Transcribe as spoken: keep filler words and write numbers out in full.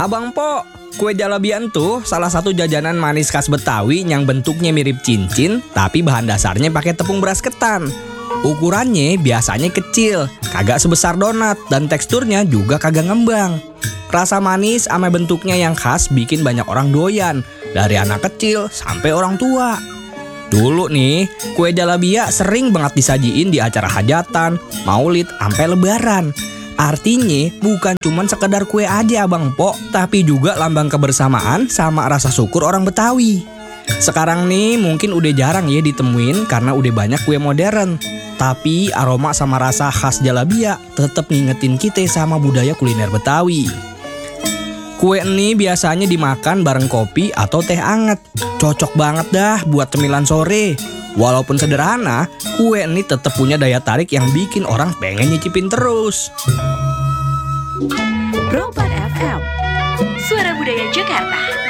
Abang Po, kue jalabian tuh salah satu jajanan manis khas Betawi yang bentuknya mirip cincin, tapi bahan dasarnya pakai tepung beras ketan. Ukurannya biasanya kecil, kagak sebesar donat, dan teksturnya juga kagak ngembang. Rasa manis sama bentuknya yang khas bikin banyak orang doyan, dari anak kecil sampai orang tua. Dulu nih, kue jalabia sering banget disajiin di acara hajatan, maulid, sampai lebaran. Artinya bukan cuma sekedar kue aja Abang Po, tapi juga lambang kebersamaan sama rasa syukur orang Betawi. Sekarang nih mungkin udah jarang ya ditemuin karena udah banyak kue modern. Tapi aroma sama rasa khas jalabia tetap ngingetin kita sama budaya kuliner Betawi. Kue ini biasanya dimakan bareng kopi atau teh anget. Cocok banget dah buat cemilan sore. Walaupun sederhana, kue ini tetap punya daya tarik yang bikin orang pengen nyicipin terus. Pro empat F M, Suara Budaya Jakarta.